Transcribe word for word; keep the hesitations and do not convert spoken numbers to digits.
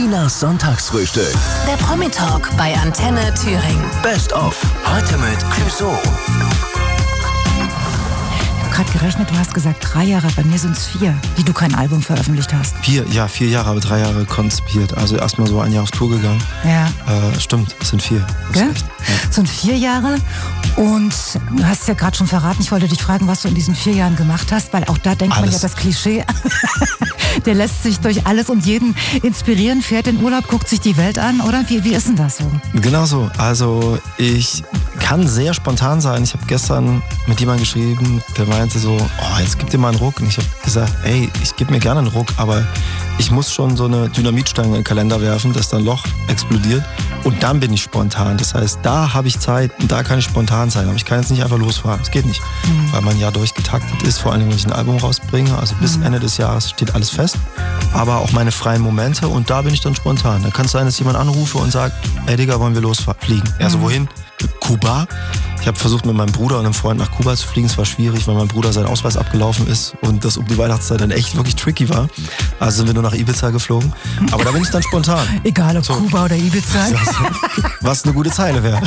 Tinas Sonntagsfrühstück. Der Promi-Talk bei Antenne Thüringen. Best of. Heute mit Clouseau. Ich habe gerade gerechnet, du hast gesagt drei Jahre, bei mir sind es vier, die du kein Album veröffentlicht hast. Vier, ja, vier Jahre, aber drei Jahre konzipiert. Also erstmal so ein Jahr auf Tour gegangen. Ja. Äh, stimmt, es sind vier. Gell? Echt, ja. Es sind vier Jahre und du hast es ja gerade schon verraten, ich wollte dich fragen, was du in diesen vier Jahren gemacht hast, weil auch da denkt Alles. man ja das Klischee, der lässt sich durch alles und jeden inspirieren, fährt in Urlaub, guckt sich die Welt an, oder? Wie, wie ist denn das so? Genau so. Also ich kann sehr spontan sein. Ich habe gestern mit jemandem geschrieben, der meinte so, oh, jetzt gib dir mal einen Ruck. Und ich habe gesagt, ey, ich gebe mir gerne einen Ruck, aber ich muss schon so eine Dynamitstange in den Kalender werfen, dass da ein Loch explodiert. Und dann bin ich spontan. Das heißt, da habe ich Zeit und da kann ich spontan sein. Aber ich kann jetzt nicht einfach losfahren. Das geht nicht. Mhm. Weil man ja durchgetaktet ist, vor allem wenn ich ein Album rausbringe. Also bis mhm. Ende des Jahres steht alles fest. Aber auch meine freien Momente und da bin ich dann spontan. Da kann es sein, dass jemand anrufe und sagt, ey Digga, wollen wir losfliegen? Ja, so wohin? Kuba. Ich habe versucht, mit meinem Bruder und einem Freund nach Kuba zu fliegen. Es war schwierig, weil mein Bruder sein Ausweis abgelaufen ist und das um die Weihnachtszeit dann echt wirklich tricky war. Also sind wir nur nach Ibiza geflogen. Aber da bin ich dann spontan. Egal ob so. Kuba oder Ibiza. Was eine gute Zeile wäre.